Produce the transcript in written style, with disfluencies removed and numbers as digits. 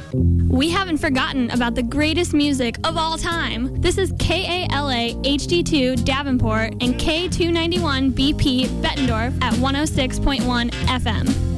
We haven't forgotten about the greatest music of all time. This is KALA HD2 Davenport and K291BP Bettendorf at 106.1 FM.